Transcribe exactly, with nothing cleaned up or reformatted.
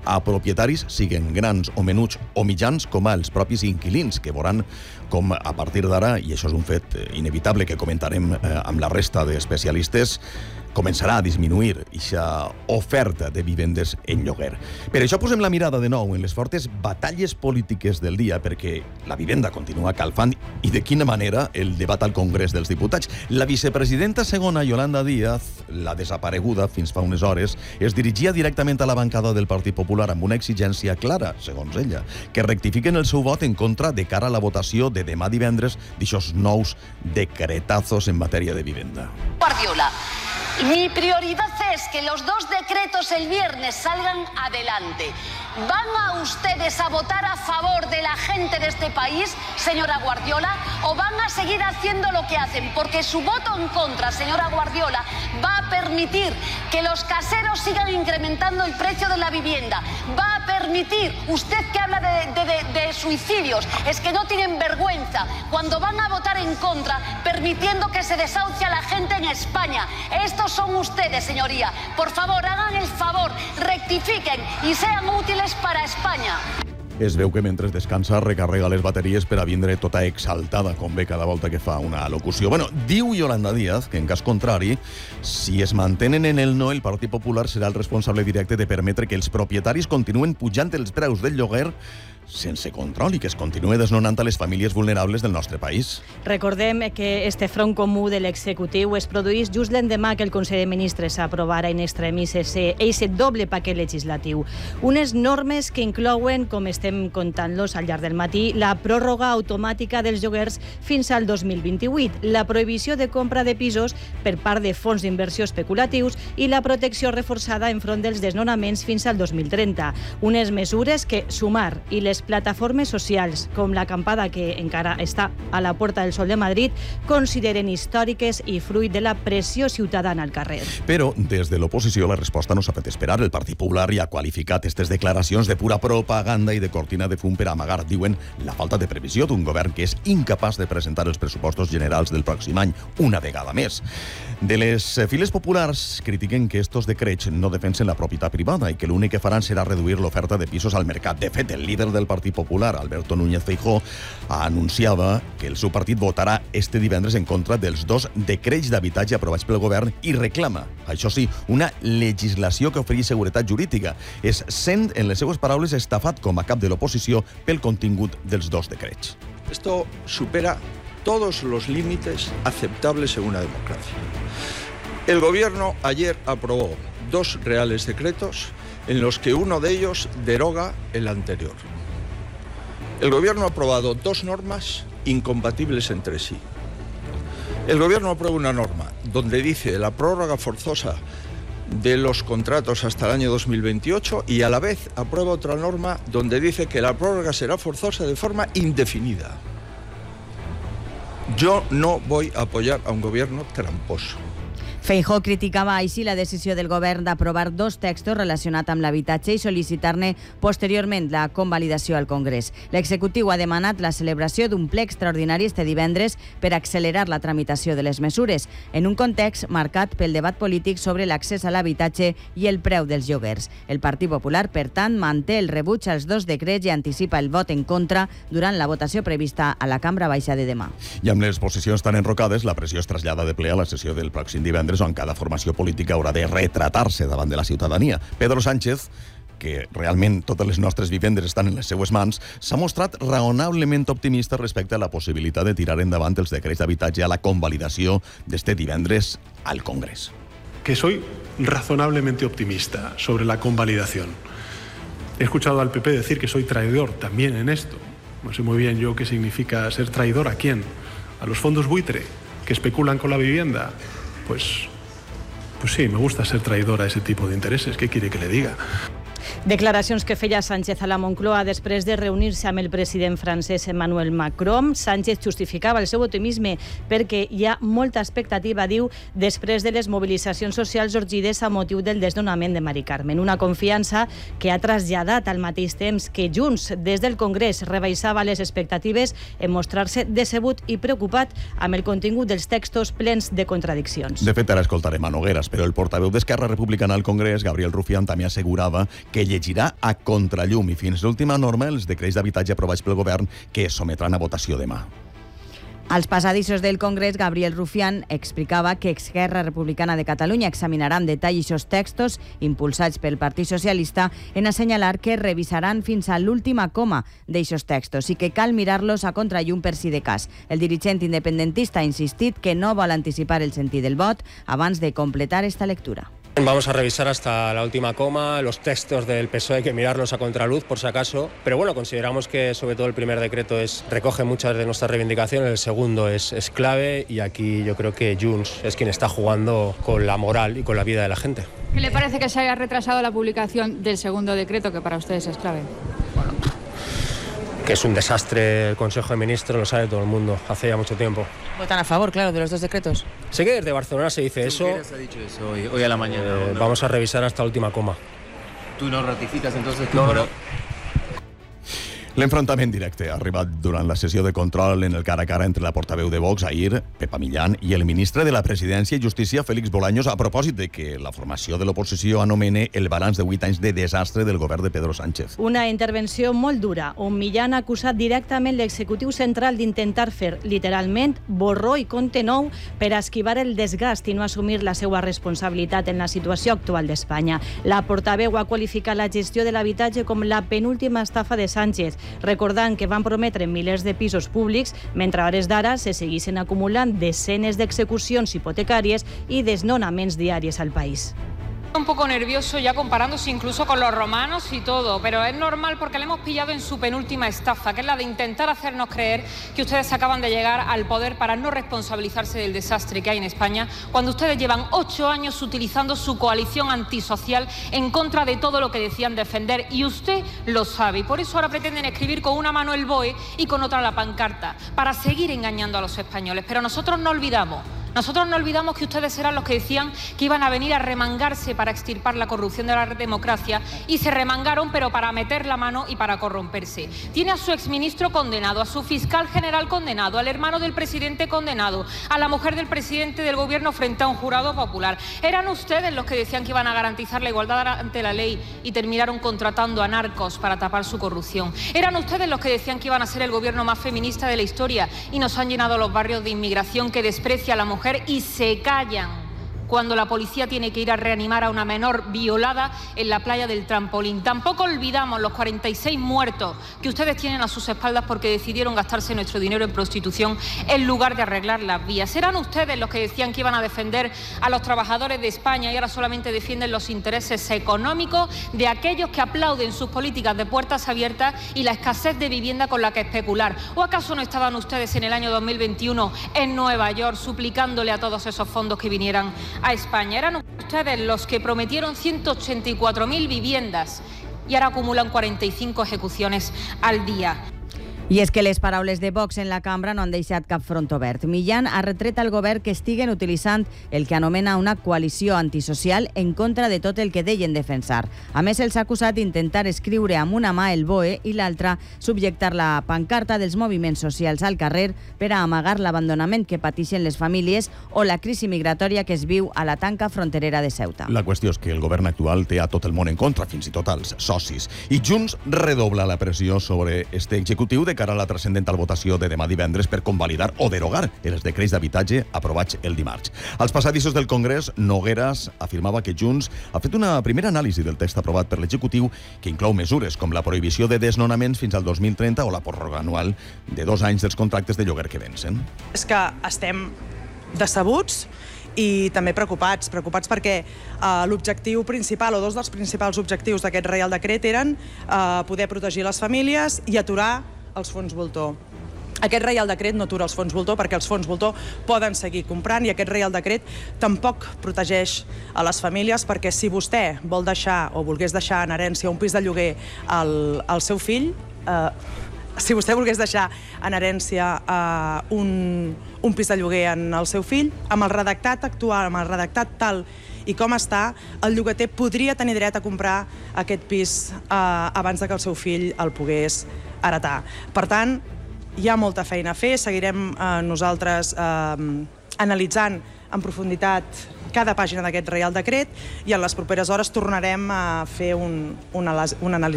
a propietaris, siguen grans o menuts o mitjans, com als propis inquilins, que veuran com a partir d'ara, i això és un fet inevitable que comentarem eh, amb la resta d'especialistes, començarà a disminuir aquesta oferta de vivendes en lloguer. Per això posem la mirada de nou en les fortes batalles polítiques del dia, perquè la vivenda continua calfant i de quina manera el debat al Congrés dels Diputats. La vicepresidenta segona, Yolanda Díaz, la desapareguda fins fa unes hores, es dirigia directament a la bancada del Partit Popular amb una exigència clara, segons ella, que rectifiquen el seu vot en contra de cara a la votació de demà divendres d'aixòs nous decretazos en matèria de vivenda. Guardiola. Mi prioridad es que los dos decretos el viernes salgan adelante. ¿Van a ustedes a votar a favor de la gente de este país, señora Guardiola, o van a seguir haciendo lo que hacen? Porque su voto en contra, señora Guardiola, va a permitir que los caseros sigan incrementando el precio de la vivienda. Va a permitir, usted que habla de, de, de, de suicidios, es que no tienen vergüenza cuando van a votar en contra, permitiendo que se desahucie a la gente en España. Estos son ustedes, señoría. Por favor, hagan el favor, rectifiquen y sean útiles para España. Es veu que mentre descansa recarrega les bateries per a vindre tota exaltada, com ve cada volta que fa una locució. Bueno, diu Yolanda Díaz que, en cas contrari, si es mantenen en el no, el Partit Popular serà el responsable directe de permetre que els propietaris continuen pujant els preus del lloguer sense control i que es continue desnonant a les famílies vulnerables del nostre país. Recordem que este front comú de l'executiu es produeix just l'endemà que el Consell de Ministres aprovara en extremis aquest doble paquet legislatiu. Unes normes que inclouen, com estem contant-los al llarg del matí, la pròrroga automàtica dels lloguers fins al dos mil vint-i-vuit, la prohibició de compra de pisos per part de fons d'inversió especulatius i la protecció reforçada enfront dels desnonaments fins al dos mil trenta. Unes mesures que sumar i les plataformes socials, com l'acampada que encara està a la Puerta del Sol de Madrid, consideren històriques i fruit de la pressió ciutadana al carrer. Però des de l'oposició la resposta no s'ha fet esperar. El Partit Popular ja ha qualificat aquestes declaracions de pura propaganda i de cortina de fum per amagar, diuen, la falta de previsió d'un govern que és incapaç de presentar els pressupostos generals del pròxim any una vegada més. De les files populars critiquen que estos decrets no defensen la propietat privada i que l'únic que faran serà reduir l'oferta de pisos al mercat. De fet, el líder del Partit Popular, Alberto Núñez Feijóo, anunciava que el seu partit votarà este divendres en contra dels dos decrets d'habitatge aprovats pel govern i reclama, això sí, una legislació que ofereixi seguretat jurídica. Es sent, en les seues paraules, estafat com a cap de l'oposició pel contingut dels dos decrets. Esto supera todos los límites aceptables en una democracia. El gobierno ayer aprobó dos reales decretos en los que uno de ellos deroga el anterior. El gobierno ha aprobado dos normas incompatibles entre sí. El gobierno aprueba una norma donde dice la prórroga forzosa de los contratos hasta el año dos mil veintiocho y a la vez aprueba otra norma donde dice que la prórroga será forzosa de forma indefinida. Yo no voy a apoyar a un gobierno tramposo. Feijóo criticava així la decisió del govern d'aprovar dos textos relacionats amb l'habitatge i sol·licitar-ne posteriorment la convalidació al Congrés. L'executiu ha demanat la celebració d'un ple extraordinari este divendres per accelerar la tramitació de les mesures, en un context marcat pel debat polític sobre l'accés a l'habitatge i el preu dels lloguers. El Partit Popular, per tant, manté el rebuig als dos decrets i anticipa el vot en contra durant la votació prevista a la Cambra Baixa de demà. I amb les posicions tan enrocades, la pressió es trasllada de ple a la sessió del pròxim divendres, on cada formació política haurà de retratar-se davant de la ciutadania. Pedro Sánchez, que realment totes les nostres vivendes estan en les seues mans, s'ha mostrat raonablement optimista respecte a la possibilitat de tirar endavant els decrets d'habitatge a la convalidació d'este divendres al Congrés. Que soy razonablemente optimista sobre la convalidación. He escuchado al P P decir que soy traidor también en esto. No sé muy bien yo qué significa ser traidor. ¿A quién? ¿A los fondos buitre que especulan con la vivienda? Pues, pues sí, me gusta ser traidor a ese tipo de intereses. ¿Qué quiere que le diga? Declaracions que feia Sánchez a la Moncloa després de reunir-se amb el president francès Emmanuel Macron. Sánchez justificava el seu optimisme perquè hi ha molta expectativa, diu, després de les mobilitzacions socials sorgides a motiu del desnonament de Mari Carmen. Una confiança que ha traslladat al mateix temps que Junts, des del Congrés, rebaixava les expectatives en mostrar-se decebut i preocupat amb el contingut dels textos plens de contradiccions. De fet, ara escoltarem a Nogueras, però el portaveu d'Esquerra Republicana al Congrés, Gabriel Rufián, també assegurava que llegirà a contrallum i fins l'última norma els decrets d'habitatge aprovats pel govern que es sometran a votació demà. Als passadissos del Congrés, Gabriel Rufián explicava que Esquerra Republicana de Catalunya examinarà en detall aquests textos impulsats pel Partit Socialista en assenyalar que revisaran fins a l'última coma d'aquests textos i que cal mirar-los a contrallum per si de cas. El dirigent independentista ha insistit que no vol anticipar el sentit del vot abans de completar esta lectura. Vamos a revisar hasta la última coma, los textos del P S O E hay que mirarlos a contraluz por si acaso, pero bueno, consideramos que sobre todo el primer decreto es, recoge muchas de nuestras reivindicaciones, el segundo es, es clave y aquí yo creo que Junts es quien está jugando con la moral y con la vida de la gente. ¿Qué le parece que se haya retrasado la publicación del segundo decreto, que para ustedes es clave? Que es un desastre el Consejo de Ministros, lo sabe todo el mundo, hace ya mucho tiempo. ¿Votan a favor, claro, de los dos decretos? Sé que desde Barcelona se dice eso. ¿Qué ha dicho eso hoy, hoy a la mañana? Eh, no. Vamos a revisar hasta la última coma. ¿Tú no ratificas entonces? No, no. L'enfrontament directe ha arribat durant la sessió de control en el cara a cara entre la portaveu de Vox, ahir, Pepa Millán, i el ministre de la Presidència i Justícia, Félix Bolaños, a propòsit de que la formació de l'oposició anomene el balanç de vuit anys de desastre del govern de Pedro Sánchez. Una intervenció molt dura, on Millán ha acusat directament l'executiu central d'intentar fer, literalment, borró i compte nou per esquivar el desgast i no assumir la seva responsabilitat en la situació actual d'Espanya. La portaveu ha qualificat la gestió de l'habitatge com la penúltima estafa de Sánchez, recordant que van prometre milers de pisos públics, mentre a hores d'ara se seguissin acumulant desenes d'execucions hipotecàries i desnonaments diaris al país. Un poco nervioso ya comparándose incluso con los romanos y todo, pero es normal porque le hemos pillado en su penúltima estafa, que es la de intentar hacernos creer que ustedes acaban de llegar al poder para no responsabilizarse del desastre que hay en España, cuando ustedes llevan ocho años utilizando su coalición antisocial en contra de todo lo que decían defender, y usted lo sabe, y por eso ahora pretenden escribir con una mano el B O E y con otra la pancarta, para seguir engañando a los españoles. Pero nosotros no olvidamos Nosotros no olvidamos que ustedes eran los que decían que iban a venir a remangarse para extirpar la corrupción de la democracia, y se remangaron, pero para meter la mano y para corromperse. Tiene a su exministro condenado, a su fiscal general condenado, al hermano del presidente condenado, a la mujer del presidente del gobierno frente a un jurado popular. Eran ustedes los que decían que iban a garantizar la igualdad ante la ley y terminaron contratando a narcos para tapar su corrupción. Eran ustedes los que decían que iban a ser el gobierno más feminista de la historia y nos han llenado los barrios de inmigración que desprecia a la mujer y se callan cuando la policía tiene que ir a reanimar a una menor violada en la playa del Trampolín. Tampoco olvidamos los cuarenta y seis muertos que ustedes tienen a sus espaldas porque decidieron gastarse nuestro dinero en prostitución en lugar de arreglar las vías. Eran ustedes los que decían que iban a defender a los trabajadores de España y ahora solamente defienden los intereses económicos de aquellos que aplauden sus políticas de puertas abiertas y la escasez de vivienda con la que especular. ¿O acaso no estaban ustedes en el año dos mil veintiuno en Nueva York suplicándole a todos esos fondos que vinieran a España? Eran ustedes los que prometieron ciento ochenta y cuatro mil viviendas y ahora acumulan cuarenta y cinco ejecuciones al día. I és que les paraules de Vox en la cambra no han deixat cap front obert. Millán ha retret al govern que estiguen utilitzant el que anomena una coalició antisocial en contra de tot el que deien defensar. A més, els ha acusat d'intentar escriure amb una mà el B O E i l'altra subjectar la pancarta dels moviments socials al carrer per a amagar l'abandonament que pateixen les famílies o la crisi migratòria que es viu a la tanca fronterera de Ceuta. La qüestió és que el govern actual té a tot el món en contra, fins i tot als socis. I Junts redobla la pressió sobre este executiu de cara a la transcendental votació de demà divendres per convalidar o derogar els decrets d'habitatge aprovats el dimarts. Als passadissos del Congrés, Nogueras afirmava que Junts ha fet una primera anàlisi del text aprovat per l'executiu que inclou mesures com la prohibició de desnonaments fins al dos mil trenta o la pròrroga anual de dos anys dels contractes de lloguer que vencen. És que estem decebuts i també preocupats, preocupats perquè uh, l'objectiu principal o dos dels principals objectius d'aquest Reial Decret eren uh, poder protegir les famílies i aturar els fons voltor. Aquest Reial Decret no atura els fons voltor perquè els fons voltor poden seguir comprant i aquest Reial Decret tampoc protegeix a les famílies perquè si vostè vol deixar o volgués deixar en herència un pis de lloguer al, al seu fill, eh, si vostè volgués deixar en herència eh, un, un pis de lloguer en el seu fill, amb el redactat actual, amb el redactat tal i com està, el llogater podria tenir dret a comprar aquest pis eh, abans de que el seu fill el pogués heretar. Per tant, hi ha molta feina a fer, seguirem eh, nosaltres eh, analitzant en profunditat cada pàgina d'aquest Reial Decret i en les properes hores tornarem a fer un, un, un anàlisi